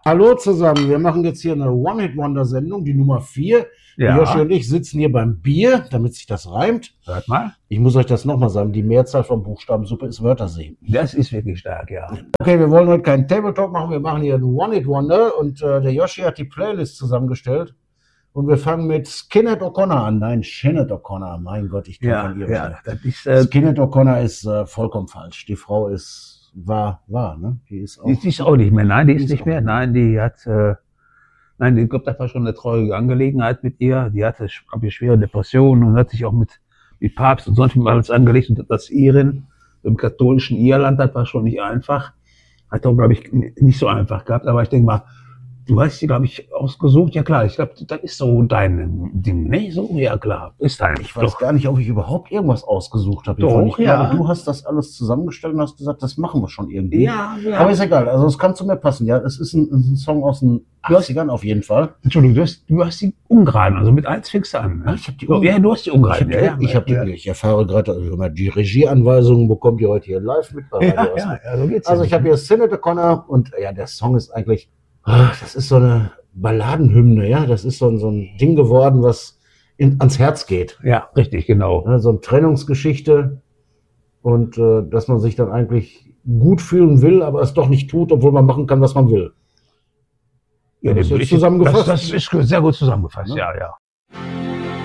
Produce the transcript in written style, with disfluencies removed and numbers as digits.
Hallo zusammen, wir machen jetzt hier eine One-Hit-Wonder-Sendung, die Nummer 4. Ja. Joshi und ich sitzen hier beim Bier, damit sich das reimt. Hört mal. Ich muss euch das nochmal sagen, die Mehrzahl von Buchstabensuppe ist Wörtersee. Das ist wirklich stark, ja. Okay, wir wollen heute keinen Tabletalk machen, wir machen hier einen One-Hit-Wonder und der Joshi hat die Playlist zusammengestellt. Und wir fangen mit Sinéad O'Connor an. Nein, Sinéad O'Connor, mein Gott, ich kann von ihr ja, das ist, Sinéad O'Connor ist vollkommen falsch. Die Frau war, ne? Die ist auch nicht mehr, nein, die ist ist nicht auch mehr, nicht nein, die hat, ich glaube, das war schon eine traurige Angelegenheit mit ihr. Die hatte, glaube ich, schwere Depressionen und hat sich auch mit Papst und sonst wie alles angelegt und das Iren im katholischen Irland, das war schon nicht einfach. Hat auch, glaube ich, nicht so einfach gehabt, aber ich denke mal, du hast sie, glaube ich, ausgesucht. Ja klar, ich glaube, das ist so dein Ding, ne? So, ja klar, ist dein. Ich weiß gar nicht, ob ich überhaupt irgendwas ausgesucht habe. Doch, Ich glaube, ja. du hast das alles zusammengestellt und hast gesagt, das machen wir schon irgendwie. Ja, ja. Aber ist egal, also es kann zu mir passen. Ja, es ist ein Song aus den 80ern auf jeden Fall. Entschuldigung, du hast die Ungraden, also mit 1 fängst du an. Ne? Ich habe die Ja, du hast die Ungraden. Ich erfahre gerade, also die Regieanweisungen bekommt ihr heute hier live mit bei Radio Osnabrück. Ja, so geht's. Also ich habe hier Sinéad O'Connor und ja, der Song ist eigentlich, das ist so eine Balladenhymne, ja, das ist so ein Ding geworden, was ans Herz geht. Ja, richtig, genau. Ja, so eine Trennungsgeschichte und dass man sich dann eigentlich gut fühlen will, aber es doch nicht tut, obwohl man machen kann, was man will. Ja, das ist jetzt zusammengefasst. Das ist sehr gut zusammengefasst, ja.